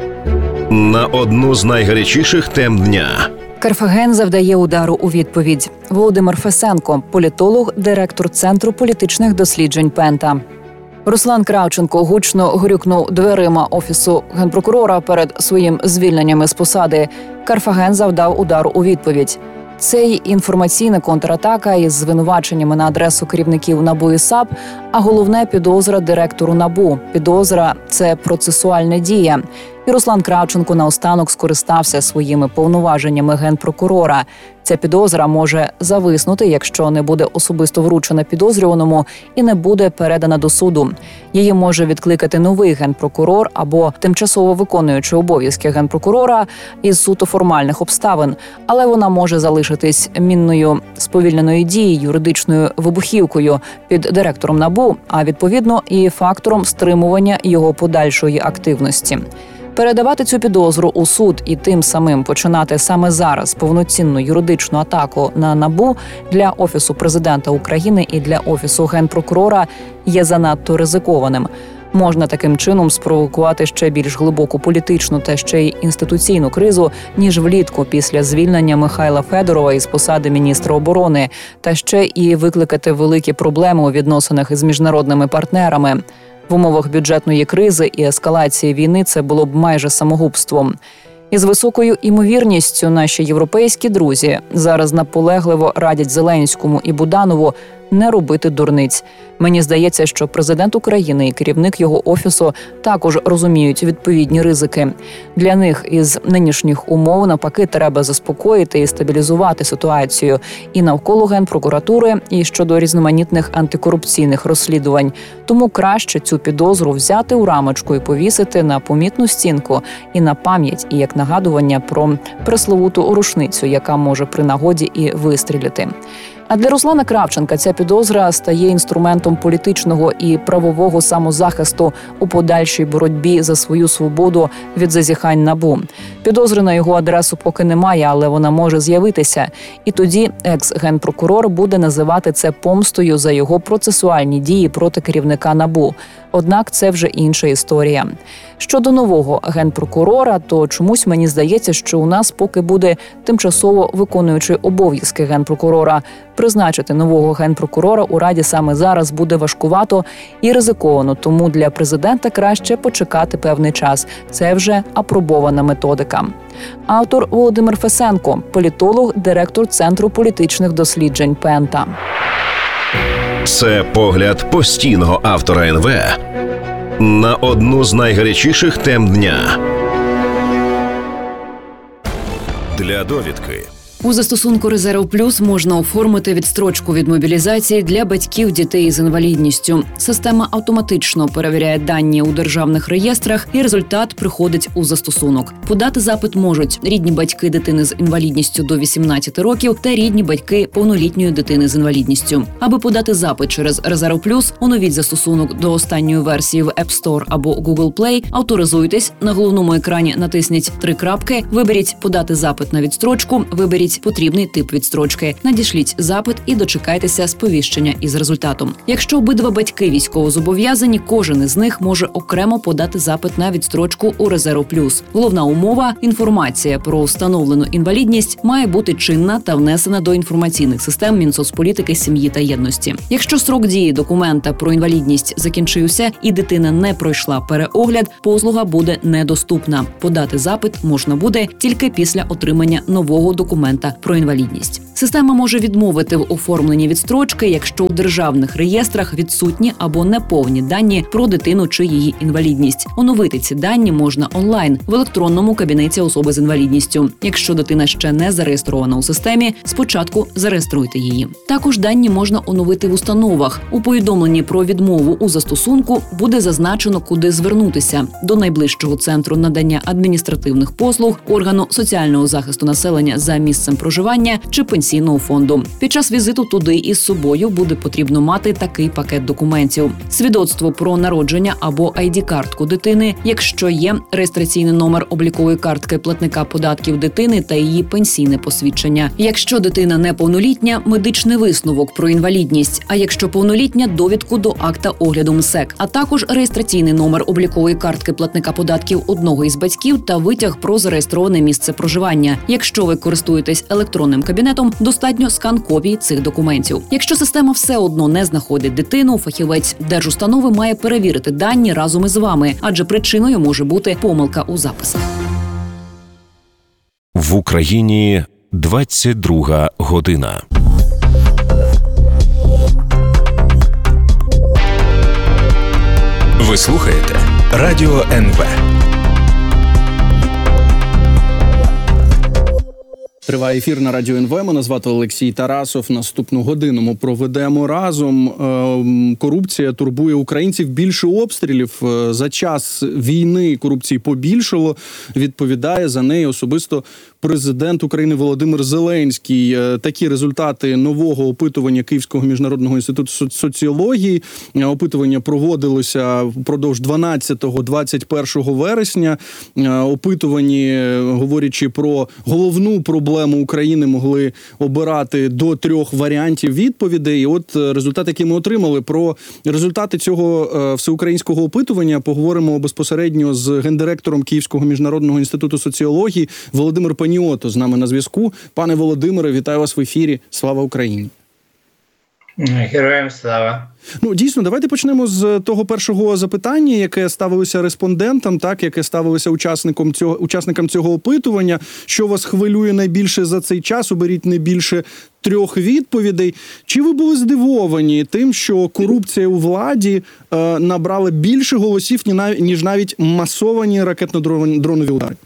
на одну з найгарячіших тем дня. Карфаген завдає удару у відповідь. Володимир Фесенко, політолог, директор Центру політичних досліджень Пента. Руслан Кравченко гучно грюкнув дверима Офісу Генпрокурора перед своїм звільненням з посади. Карфаген завдав удару у відповідь. Це й інформаційна контратака із звинуваченнями на адресу керівників НАБУ і САП, а головне – підозра директору НАБУ. Підозра – це процесуальна дія. І Руслан Кравченко наостанок скористався своїми повноваженнями генпрокурора. Ця підозра може зависнути, якщо не буде особисто вручена підозрюваному і не буде передана до суду. Її може відкликати новий генпрокурор або тимчасово виконуючий обов'язки генпрокурора із суто формальних обставин, але вона може залишитись мінною сповільненої дії, юридичною вибухівкою під директором НАБУ, а відповідно і фактором стримування його подальшої активності. Передавати цю підозру у суд і тим самим починати саме зараз повноцінну юридичну атаку на НАБУ для Офісу Президента України і для Офісу Генпрокурора є занадто ризикованим. Можна таким чином спровокувати ще більш глибоку політичну та ще й інституційну кризу, ніж влітку після звільнення Михайла Федорова із посади міністра оборони, та ще і викликати великі проблеми у відносинах із міжнародними партнерами. В умовах бюджетної кризи і ескалації війни це було б майже самогубством. Із високою імовірністю наші європейські друзі зараз наполегливо радять Зеленському і Буданову не робити дурниць. Мені здається, що президент України і керівник його офісу також розуміють відповідні ризики. Для них із нинішніх умов навпаки треба заспокоїти і стабілізувати ситуацію і навколо Генпрокуратури, і щодо різноманітних антикорупційних розслідувань. Тому краще цю підозру взяти у рамочку і повісити на помітну стінку і на пам'ять, і як нагадування про пресловуту рушницю, яка може при нагоді і вистрілити. А для Руслана Кравченка ця підозра стає інструментом політичного і правового самозахисту у подальшій боротьбі за свою свободу від зазіхань НАБУ. Підозри на його адресу поки немає, але вона може з'явитися. І тоді екс-генпрокурор буде називати це помстою за його процесуальні дії проти керівника НАБУ. Однак це вже інша історія. Щодо нового генпрокурора, то чомусь мені здається, що у нас поки буде тимчасово виконуючий обов'язки генпрокурора. Призначити нового генпрокурора у Раді саме зараз буде важкувато і ризиковано, тому для президента краще почекати певний час. Це вже апробована методика. Автор Володимир Фесенко, політолог, директор Центру політичних досліджень Пента. Це погляд постійного автора ен ве на одну з найгарячіших тем дня. Для довідки. У застосунку «Резерв Плюс» можна оформити відстрочку від мобілізації для батьків дітей з інвалідністю. Система автоматично перевіряє дані у державних реєстрах, і результат приходить у застосунок. Подати запит можуть рідні батьки дитини з інвалідністю до вісімнадцяти років та рідні батьки повнолітньої дитини з інвалідністю. Аби подати запит через «Резерв Плюс», оновіть застосунок до останньої версії в App Store або Google Play, авторизуйтесь, на головному екрані натисніть три крапки, виберіть «Подати запит на відстрочку», виберіть виберіть потрібний тип відстрочки, надішліть запит і дочекайтеся сповіщення із результатом. Якщо обидва батьки військовозобов'язані, кожен із них може окремо подати запит на відстрочку у Резерв Плюс. Головна умова – інформація про встановлену інвалідність має бути чинна та внесена до інформаційних систем Мінсоцполітики, сім'ї та єдності. Якщо строк дії документа про інвалідність закінчився і дитина не пройшла переогляд, послуга буде недоступна. Подати запит можна буде тільки після отримання нового документа про інвалідність. Система може відмовити в оформленні відстрочки, якщо у державних реєстрах відсутні або неповні дані про дитину чи її інвалідність. Оновити ці дані можна онлайн в електронному кабінеті особи з інвалідністю. Якщо дитина ще не зареєстрована у системі, спочатку зареєструйте її. Також дані можна оновити в установах. У повідомленні про відмову у застосунку буде зазначено, куди звернутися – до найближчого центру надання адміністративних послуг, органу соціального захисту населення за місцем проживання чи пенсійного фонду. Під час візиту туди із собою буде потрібно мати такий пакет документів: свідоцтво про народження або ай ді-картку дитини, якщо є реєстраційний номер облікової картки платника податків дитини та її пенсійне посвідчення. Якщо дитина неповнолітня, медичний висновок про інвалідність, а якщо повнолітня, довідку до акта огляду МСЕК, а також реєстраційний номер облікової картки платника податків одного із батьків та витяг про зареєстроване місце проживання. Якщо ви користуєтесь електронним кабінетом, достатньо скан копій цих документів. Якщо система все одно не знаходить дитину, фахівець держустанови має перевірити дані разом із вами, адже причиною може бути помилка у записах. В Україні двадцять друга година. Ви слухаєте Радіо ен ве. Триває ефір на Радіо ен ве. Мене звати Олексій Тарасов. Наступну годину ми проведемо разом. Корупція турбує українців. Більше обстрілів. За час війни корупції побільшало. Відповідає за неї особисто президент України Володимир Зеленський. Такі результати нового опитування Київського міжнародного інституту соціології. Опитування проводилося впродовж дванадцятого-двадцять першого вересня. Опитувані, говорячи про головну проблему України, могли обирати до трьох варіантів відповідей. І от результат, який ми отримали. Про результати цього всеукраїнського опитування поговоримо безпосередньо з гендиректором Київського міжнародного інституту соціології Володимир Паніото з нами на зв'язку. Пане Володимире, вітаю вас в ефірі. Слава Україні! Героям слава. Ну, дійсно, давайте почнемо з того першого запитання, яке ставилося респондентам, так, яке ставилося учасникам цього, учасникам цього опитування. Що вас хвилює найбільше за цей час? Оберіть не більше трьох відповідей. Чи ви були здивовані тим, що корупція у владі е, набрала більше голосів, ніж навіть масовані ракетно-дронові удари?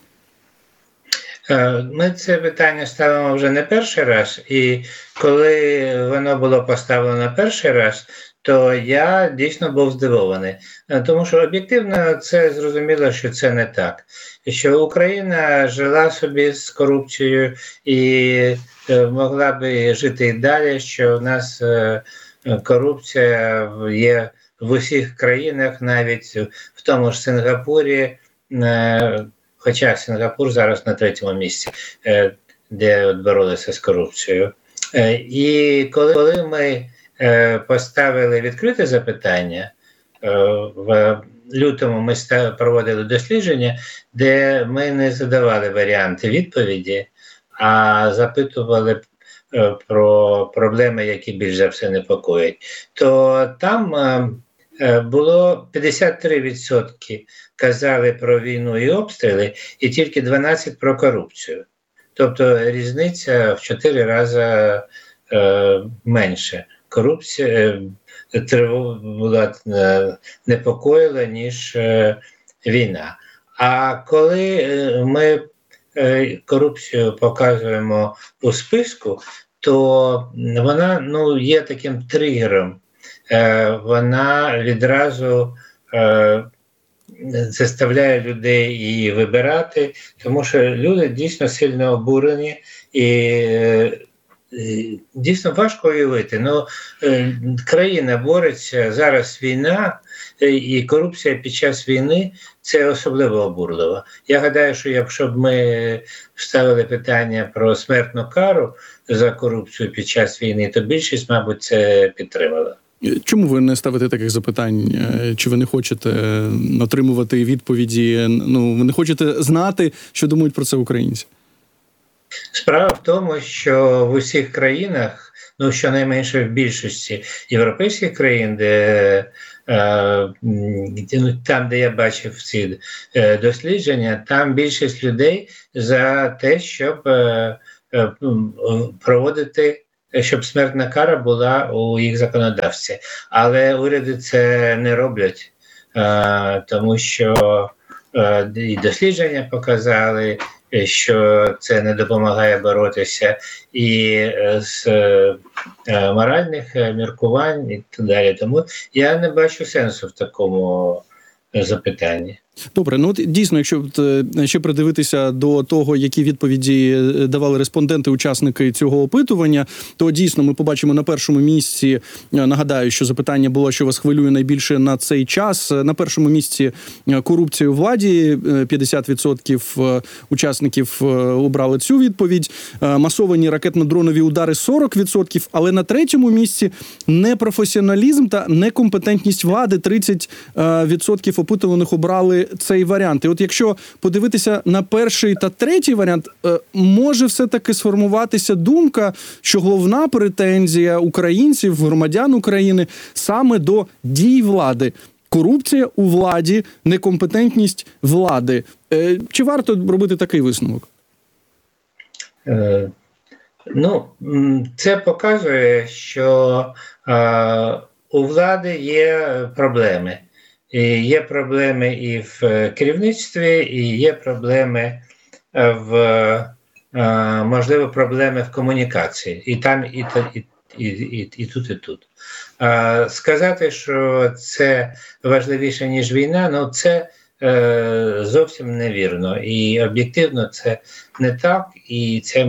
Ми це питання ставимо вже не перший раз, і коли воно було поставлено перший раз, то я дійсно був здивований. Тому що об'єктивно це зрозуміло, що це не так. Що Україна жила собі з корупцією і могла би жити і далі, що в нас корупція є в усіх країнах, навіть в тому ж Сингапурі, хоча Сингапур зараз на третьому місці, де от боролися з корупцією. І коли, коли ми поставили відкрите запитання, в лютому ми проводили дослідження, де ми не задавали варіанти відповіді, а запитували про проблеми, які більш за все непокоять, то там було п'ятдесят три відсотки казали про війну і обстріли, і тільки дванадцять відсотків про корупцію. Тобто різниця в чотири рази е, менше. Корупція е, була е, непокоїла, ніж е, війна. А коли е, ми е, корупцію показуємо у списку, то вона ну, є таким тригером. Е, вона відразу е, заставляє людей її вибирати, тому що люди дійсно сильно обурені і, і дійсно важко уявити. Ну, е, країна бореться, зараз війна, І корупція під час війни – це особливо обурливо. Я гадаю, що якщо б ми ставили питання про смертну кару за корупцію під час війни, то більшість, мабуть, це підтримала. Чому ви не ставите таких запитань? Чи ви не хочете отримувати відповіді? Ну, ви не хочете знати, що думають про це українці? Справа в тому, що в усіх країнах, ну, щонайменше в більшості європейських країн, де, е, там, де я бачив ці е, дослідження, там більшість людей за те, щоб е, е, проводити, щоб смертна кара була у їх законодавстві. Але уряди це не роблять, е, тому що е, і дослідження показали, що це не допомагає боротися і з е, моральних міркувань і так далі. Тому я не бачу сенсу в такому запитанні. Добре, ну от дійсно, якщо ще придивитися до того, які відповіді давали респонденти, учасники цього опитування, то дійсно ми побачимо на першому місці, нагадаю, що запитання було, що вас хвилює найбільше на цей час. На першому місці корупція у владі, п'ятдесят відсотків учасників обрали цю відповідь. Масовані ракетно-дронові удари сорок відсотків, але на третьому місці непрофесіоналізм та некомпетентність влади, тридцять відсотків опитуваних обрали цей варіант. І от якщо подивитися на перший та третій варіант, може все-таки сформуватися думка, що головна претензія українців, громадян України саме до дій влади. Корупція у владі, некомпетентність влади. Чи варто робити такий висновок? Е, ну, це показує, що е, у влади є проблеми. І є проблеми і в керівництві, і є проблеми в, можливо, проблеми в комунікації. І там, і, і, і, і, і тут, і тут. Сказати, що це важливіше, ніж війна, ну це зовсім невірно. І об'єктивно це не так, і це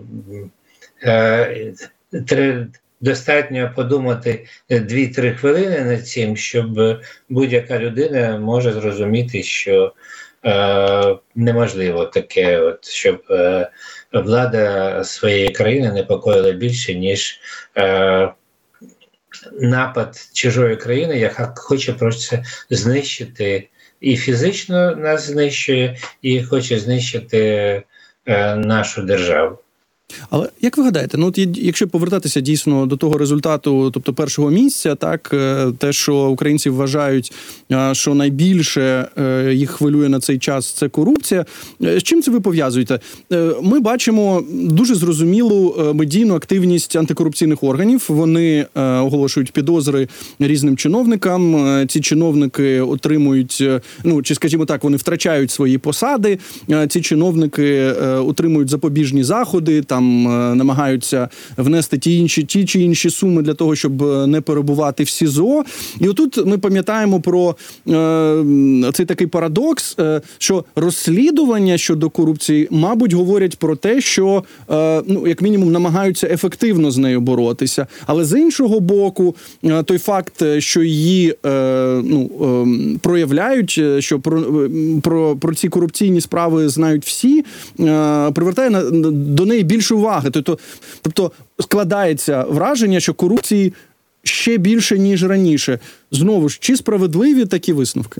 треба. Достатньо подумати дві-три хвилини над цим, щоб будь-яка людина може зрозуміти, що е, неможливо таке, от, щоб е, влада своєї країни непокоїла більше, ніж е, напад чужої країни, яка хоче просто знищити і фізично нас знищує, і хоче знищити е, нашу державу. Але як ви гадаєте, ну от якщо повертатися дійсно до того результату, тобто першого місця, так, те, що українці вважають, що найбільше їх хвилює на цей час, це корупція. З чим це ви пов'язуєте? Ми бачимо дуже зрозумілу медійну активність антикорупційних органів. Вони оголошують підозри різним чиновникам. Ці чиновники отримують, ну, чи, скажімо так, вони втрачають свої посади. Ці чиновники отримують запобіжні заходи, там намагаються внести ті інші, ті чи інші суми для того, щоб не перебувати в СІЗО. І отут ми пам'ятаємо про е, цей такий парадокс, е, що розслідування щодо корупції, мабуть, говорять про те, що, е, ну, як мінімум, намагаються ефективно з нею боротися. Але з іншого боку, е, той факт, що її е, ну, е, проявляють, що про, про, про ці корупційні справи знають всі, е, привертає на, до неї більше уваги. Тобто, тобто складається враження, що корупції ще більше, ніж раніше. Знову ж, чи справедливі такі висновки?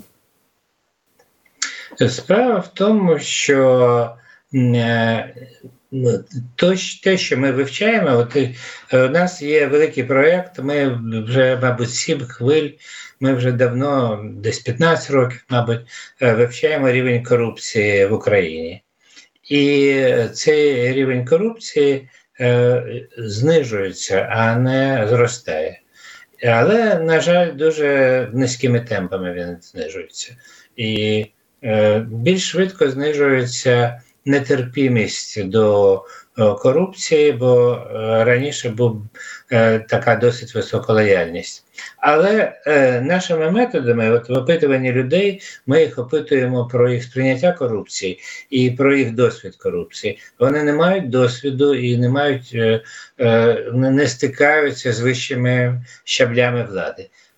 Справа в тому, що те, що ми вивчаємо, от у нас є великий проєкт, ми вже, мабуть, сім хвиль, ми вже давно, десь п'ятнадцять років, мабуть, вивчаємо рівень корупції в Україні. І цей рівень корупції е, знижується, а не зростає. Але, на жаль, дуже низькими темпами він знижується. І е, більш швидко знижується нетерпімість до е, корупції, бо е, раніше був е, така досить висока лояльність. Але е, нашими методами, от в опитуванні людей, ми їх опитуємо про їх сприйняття корупції і про їх досвід корупції. Вони не мають досвіду і не мають, е, е, не стикаються з вищими щаблями влади.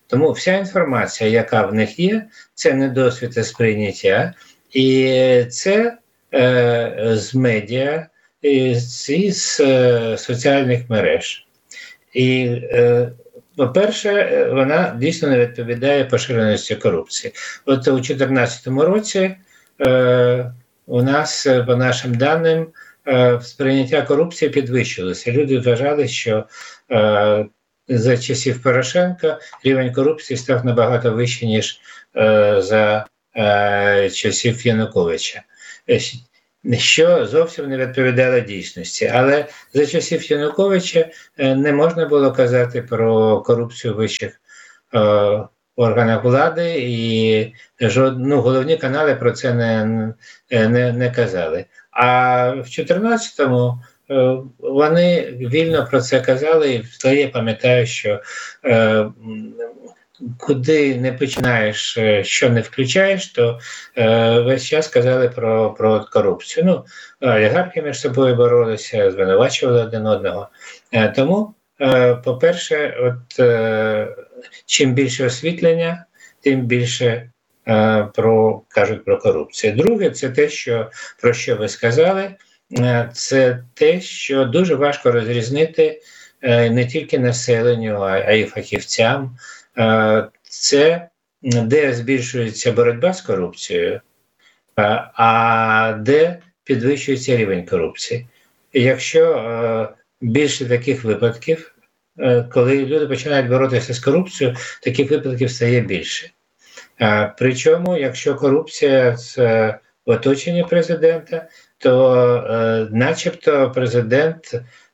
Тому вся інформація, яка в них є, це не досвід і сприйняття, і це е, з медіа, і з е, соціальних мереж. І, е, по-перше, вона дійсно не відповідає поширеності корупції. От у дві тисячі чотирнадцятому році е, у нас, по нашим даним, е, сприйняття корупції підвищилося. Люди вважали, що е, за часів Порошенка рівень корупції став набагато вищий, ніж е, за е, часів Януковича. Що зовсім не відповідало дійсності. Але за часів Януковича не можна було казати про корупцію в вищих е, органах влади, і жод, ну, головні канали про це не, не, не казали. А в чотирнадцятому е, вони вільно про це казали, і я пам'ятаю, що е, куди не починаєш, що не включаєш, то е, весь час казали про, про корупцію. Ну, олігархи між собою боролися, звинувачували один одного. Е, тому, е, по-перше, от, е, чим більше освітлення, тим більше е, про, кажуть про корупцію. Друге, це те, що, про що ви сказали, е, це те, що дуже важко розрізнити е, не тільки населенню, а, а й фахівцям. Це де збільшується боротьба з корупцією, а де підвищується рівень корупції. І якщо більше таких випадків, коли люди починають боротися з корупцією, таких випадків стає більше. Причому, якщо корупція в оточенні президента, то начебто президент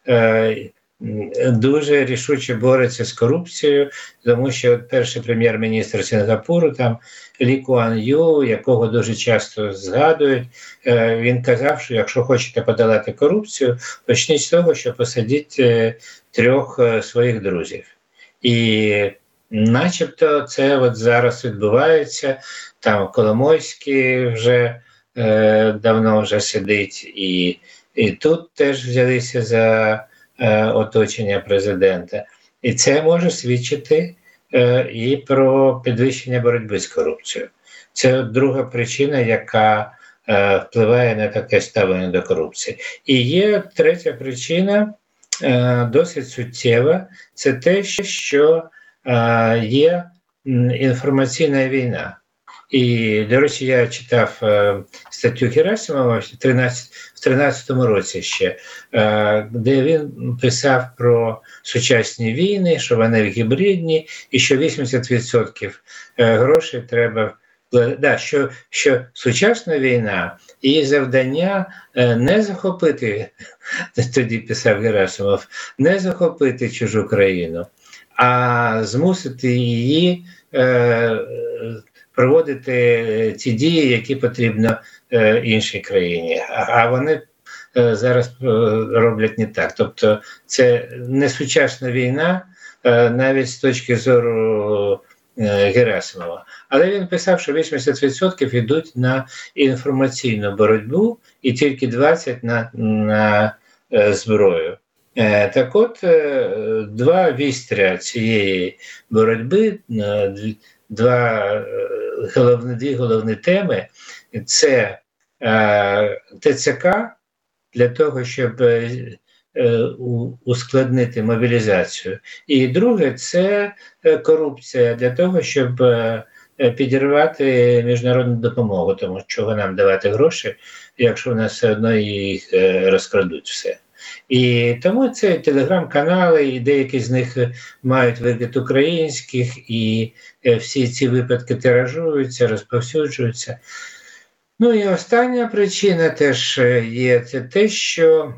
дуже рішуче бореться з корупцією, тому що перший прем'єр-міністр Сінгапуру, там Лі Куан Ю, якого дуже часто згадують, він казав, що якщо хочете подолати корупцію, почніть з того, що посадіть трьох своїх друзів. І начебто це от зараз відбувається, там Коломойський вже е, давно вже сидить, і, і тут теж взялися за оточення президента. І це може свідчити е, і про підвищення боротьби з корупцією. Це друга причина, яка е, впливає на таке ставлення до корупції. І є третя причина, е, досить суттєва, це те, що е, є інформаційна війна. І, до речі, я читав е, статтю Герасимова в тринадцятому році ще, е, де він писав про сучасні війни, що вони гібридні, і що вісімдесят відсотків грошей треба, да, що, що сучасна війна і завдання е, не захопити, тоді писав Герасимов, не захопити чужу країну, а змусити її е, проводити ті дії, які потрібно е, іншій країні. А, а вони е, зараз е, роблять не так. Тобто це не сучасна війна, е, навіть з точки зору е, Герасимова. Але він писав, що вісімдесят відсотків йдуть на інформаційну боротьбу і тільки двадцять відсотків на, на е, зброю. Е, так от, е, два вістря цієї боротьби, е, Два головні, дві головні теми – це е, ТЦК для того, щоб е, ускладнити мобілізацію. І друге – це корупція для того, щоб е, підірвати міжнародну допомогу, тому що нам давати гроші, якщо в нас все одно їх е, розкрадуть все. І тому це телеграм-канали, і деякі з них мають вигляд українських, і всі ці випадки тиражуються, розповсюджуються. Ну і остання причина теж є, це те, що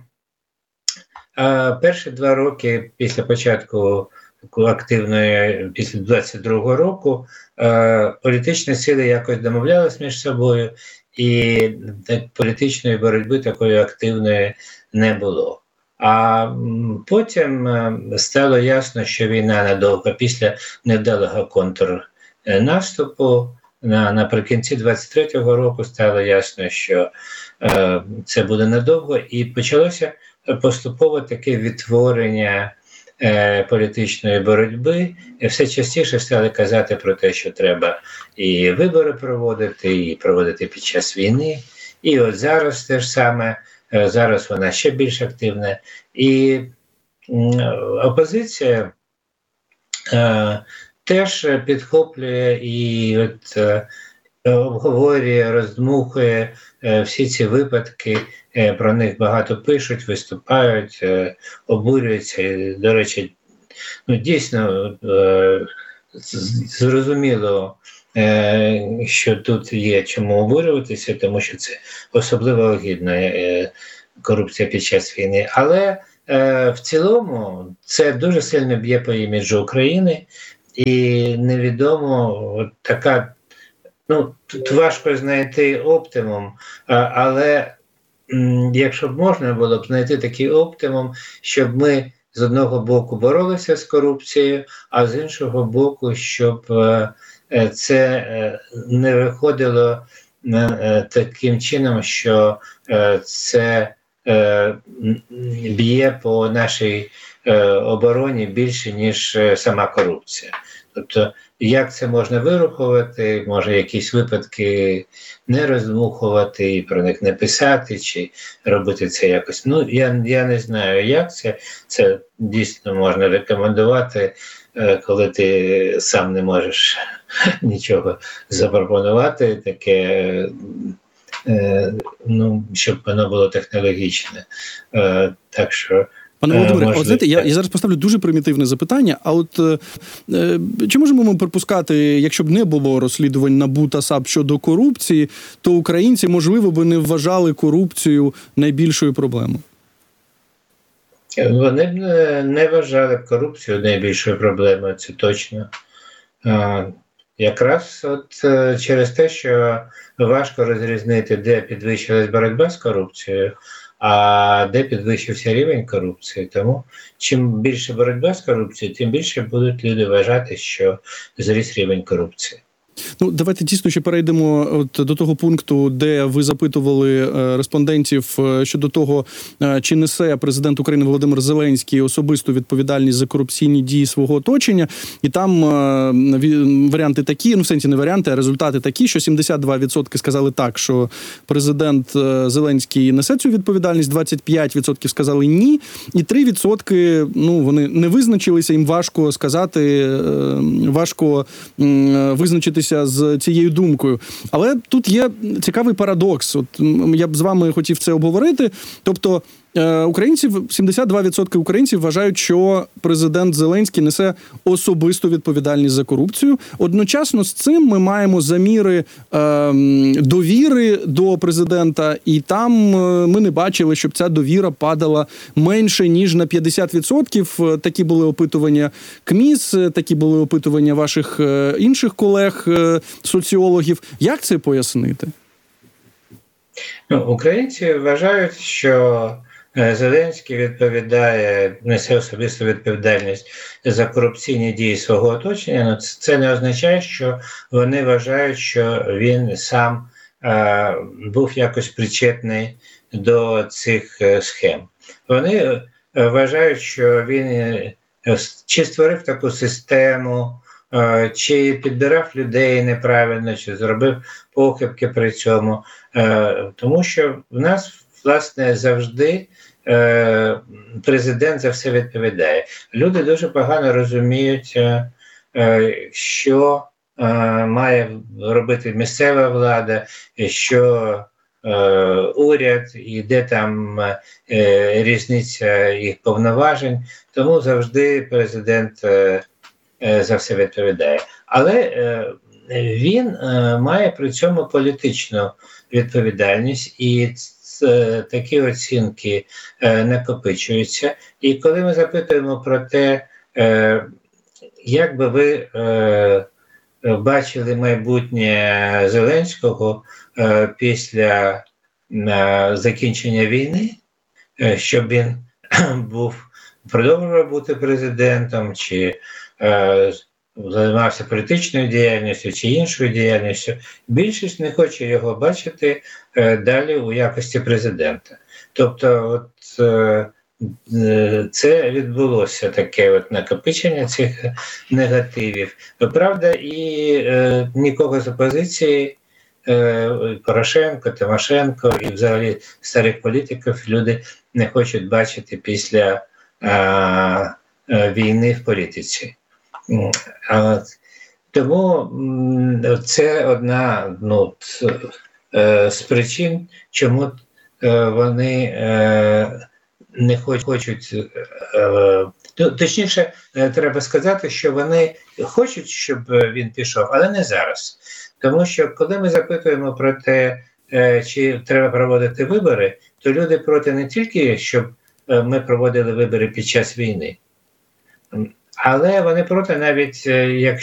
а, перші два роки після початку активної, після двадцять другого року, а, політичні сили якось домовлялись між собою, і так, політичної боротьби такої активної не було. А потім стало ясно, що війна надовго, після невдалого контрнаступу, на, наприкінці двадцять третього року стало ясно, що е, це буде надовго, і почалося поступово таке відтворення е, політичної боротьби все частіше стали казати про те, що треба і вибори проводити, і проводити під час війни. І от зараз те ж саме, е, зараз вона ще більш активна. І м, опозиція е, теж підхоплює і от, е, обговорює, роздмухує е, всі ці випадки, е, про них багато пишуть, виступають, е, обурюються. І, до речі, ну, дійсно е, зрозуміло, е, що тут є чому обурюватися, тому що це особливо огидна е, корупція під час війни. Але е, в цілому це дуже сильно б'є по іміджу України, і невідомо от така. Ну, тут важко знайти оптимум, але якщо б можна було б знайти такий оптимум, щоб ми з одного боку боролися з корупцією, а з іншого боку, щоб це не виходило таким чином, що це б'є по нашій обороні більше, ніж сама корупція. Тобто, як це можна вирахувати, може якісь випадки не роздмухувати, і про них не писати, чи робити це якось. Ну, я, я не знаю, як це. Це дійсно можна рекомендувати, коли ти сам не можеш нічого запропонувати, таке, ну, щоб воно було технологічне. Так що... Пане Володимире, от знаєте, я, я зараз поставлю дуже примітивне запитання, а от е, чи можемо ми припускати, якщо б не було розслідувань НАБУ та САП щодо корупції, то українці, можливо, би не вважали корупцію найбільшою проблемою? Вони б не вважали корупцію найбільшою проблемою, це точно. Е, якраз от через те, що важко розрізнити, де підвищилась боротьба з корупцією, а де підвищився рівень корупції. Тому чим більше боротьба з корупцією, тим більше будуть люди вважати, що зріс рівень корупції. Ну, давайте дійсно ще перейдемо от до того пункту, де ви запитували е, респондентів е, щодо того, е, чи несе президент України Володимир Зеленський особисту відповідальність за корупційні дії свого оточення. І там е, варіанти такі, ну в сенсі не варіанти, а результати такі, що сімдесят два відсотки сказали так, що президент Зеленський несе цю відповідальність, двадцять п'ять відсотків сказали ні, і три відсотки, ну, вони не визначилися, їм важко сказати, е, важко е, визначитися з цією думкою. Але тут є цікавий парадокс. От я б з вами хотів це обговорити. Тобто українців, сімдесят два відсотки українців вважають, що президент Зеленський несе особисту відповідальність за корупцію. Одночасно з цим ми маємо заміри е, довіри до президента, і там ми не бачили, щоб ця довіра падала менше, ніж на п'ятдесят відсотків. Такі були опитування КМІС, такі були опитування ваших інших колег, соціологів. Як це пояснити? Ну, українці вважають, що Зеленський відповідає, несе особисту відповідальність за корупційні дії свого оточення. Ну, це не означає, що вони вважають, що він сам е, був якось причетний до цих е, схем. Вони е, вважають, що він е, чи створив таку систему, е, чи підбирав людей неправильно, чи зробив похибки при цьому. Е, тому що в нас, власне, завжди е, президент за все відповідає. Люди дуже погано розуміють, е, е, що е, має робити місцева влада, що е, уряд і де там е, різниця їх повноважень. Тому завжди президент е, е, за все відповідає. Але е, він е, має при цьому політичну відповідальність, і такі оцінки е, накопичуються. І коли ми запитуємо про те, е, як би ви е, бачили майбутнє Зеленського е, після е, закінчення війни, е, щоб він був продовжував бути президентом, чи е, займався політичною діяльністю чи іншою діяльністю, більшість не хоче його бачити е, далі у якості президента. Тобто от, е, це відбулося таке от накопичення цих негативів. Правда, і е, нікого з опозиції, е, Порошенко, Тимошенко і взагалі старих політиків люди не хочуть бачити після е, е, війни в політиці. А, тому це одна ну, з причин, чому вони не хочуть, ну, точніше, треба сказати, що вони хочуть, щоб він пішов, але не зараз. Тому що коли ми запитуємо про те, чи треба проводити вибори, то люди проти не тільки, щоб ми проводили вибори під час війни, але вони проти навіть, якщо